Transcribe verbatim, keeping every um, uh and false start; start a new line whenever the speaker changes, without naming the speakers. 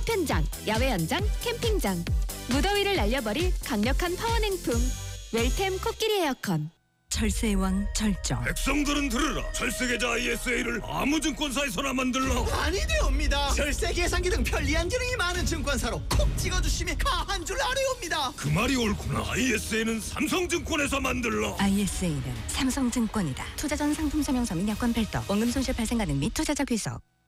파편장, 야외 연장, 캠핑장. 무더위를 날려버릴 강력한 파워냉품. 웰템 코끼리 에어컨.
철새의 왕 절정.
백성들은 들으라. 철새계좌 아이에스에이를 아무 증권사에서나 만들라.
아니되옵니다. 절세 계산기 등 편리한 기능이 많은 증권사로 콕 찍어주시면 가한 줄 아뢰옵니다.
그 말이 옳구나. 아이에스에이는 삼성증권에서 만들라.
아이에스에이는 삼성증권이다. 투자 전 상품 설명서 및 여건 별도, 원금 손실 발생 가능 및 투자자 귀속.